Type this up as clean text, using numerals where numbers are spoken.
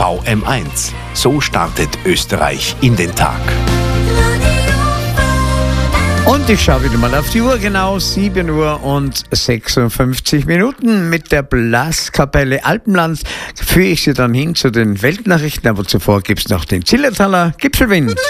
VM1. So startet Österreich in den Tag. Und ich schaue wieder mal auf die Uhr, genau 7:56 mit der Blaskapelle Alpenland. Führe ich Sie dann hin zu den Weltnachrichten, aber zuvor gibt es noch den Zillertaler Gipfelwind.